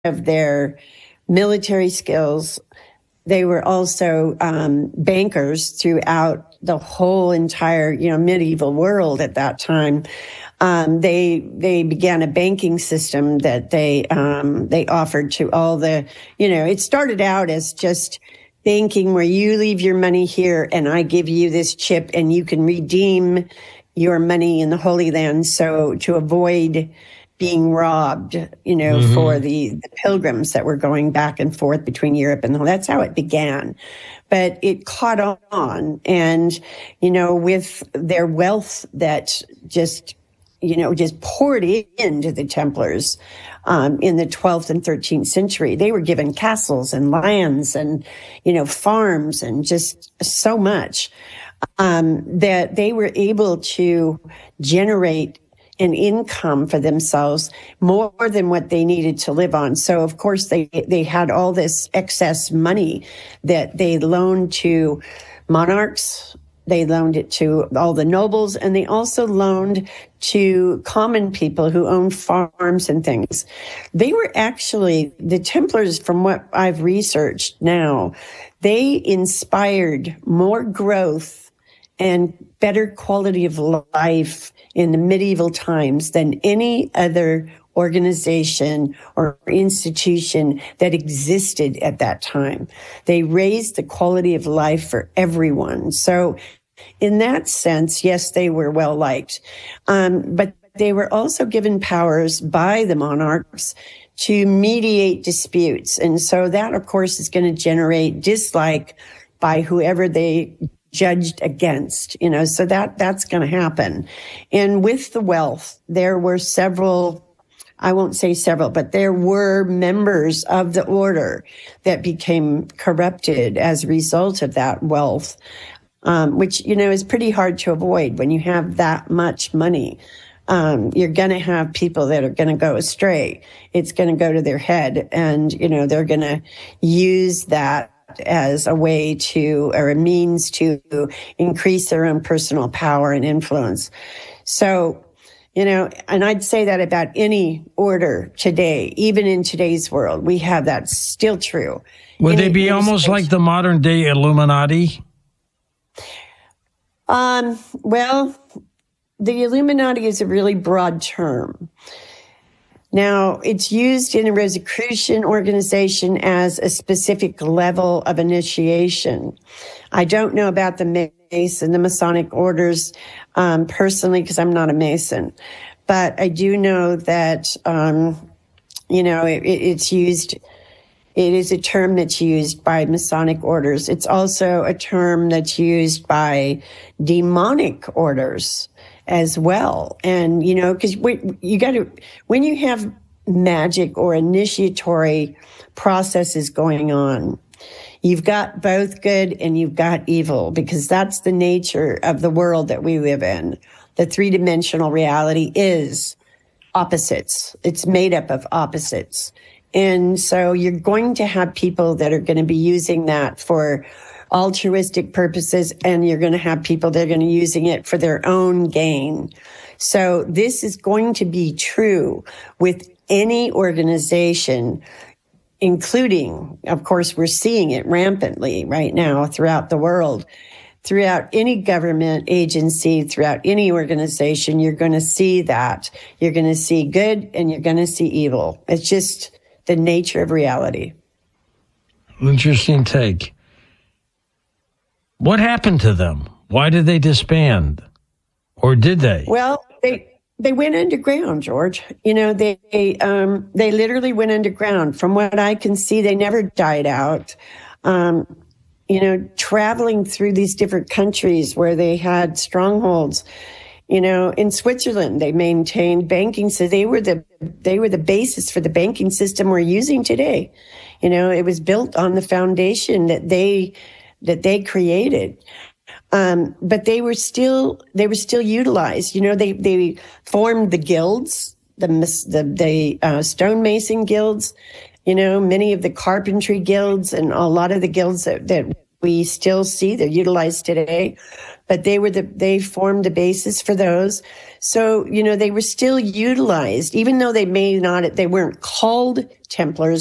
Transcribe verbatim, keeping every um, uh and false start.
of their military skills, they were also um, bankers throughout the whole entire, you know, medieval world at that time. Um, they they began a banking system that they um, they offered to all the, you know, it started out as just banking where you leave your money here and I give you this chip and you can redeem your money in the Holy Land. So to avoid being robbed, you know, mm-hmm. for the, the pilgrims that were going back and forth between Europe and the, that's how it began. But it caught on, and, you know, with their wealth that just, you know, just poured into the Templars um, in the twelfth and thirteenth century. They were given castles and lands and, you know, farms and just so much um, that they were able to generate an income for themselves more than what they needed to live on. So, of course, they they had all this excess money that they loaned to monarchs. They loaned it to all the nobles, and they also loaned to common people who owned farms and things. They were actually, the Templars, from what I've researched now, they inspired more growth and better quality of life in the medieval times than any other organization or institution that existed at that time. They raised the quality of life for everyone. So in that sense, yes, they were well liked. Um, but they were also given powers by the monarchs to mediate disputes. And so that, of course, is going to generate dislike by whoever they judged against, you know, so that that's going to happen. And with the wealth, there were several, I won't say several, but there were members of the order that became corrupted as a result of that wealth, um, which, you know, is pretty hard to avoid when you have that much money. Um, you're going to have people that are going to go astray. It's going to go to their head, and, you know, they're going to use that as a way to, or a means to increase their own personal power and influence. So, you know, and I'd say that about any order today, even in today's world, we have that still true. Would any, they be almost like the modern day Illuminati? Um, well, the Illuminati is a really broad term. Now, it's used in a Rosicrucian organization as a specific level of initiation. I don't know about the Mason, the Masonic orders, um, personally, because I'm not a Mason. But I do know that, um, you know, it, it's used, it is a term that's used by Masonic orders. It's also a term that's used by demonic orders as well. And, you know, because you got to, when you have magic or initiatory processes going on, you've got both good and you've got evil, because that's the nature of the world that we live in. The three-dimensional reality is opposites. It's made up of opposites. And so you're going to have people that are going to be using that for altruistic purposes, and you're going to have people that are going to be using it for their own gain. So this is going to be true with any organization, including, of course, we're seeing it rampantly right now throughout the world. Throughout any government agency, throughout any organization, you're going to see that. You're going to see good and you're going to see evil. It's just the nature of reality. Interesting take. What happened to them? Why did they disband? Or did they? Well, they they went underground, George. You know, they they, um, they literally went underground. From what I can see, they never died out. Um, you know, traveling through these different countries where they had strongholds. You know, in Switzerland, they maintained banking. So they were the they were the basis for the banking system we're using today. You know, it was built on the foundation that they that they created. Um, but they were still, they were still utilized. You know, they, they formed the guilds, the, the, the, uh, stonemason guilds, you know, many of the carpentry guilds and a lot of the guilds that, that we still see. They're utilized today, but they were the, they formed the basis for those. So, you know, they were still utilized, even though they may not, they weren't called Templars.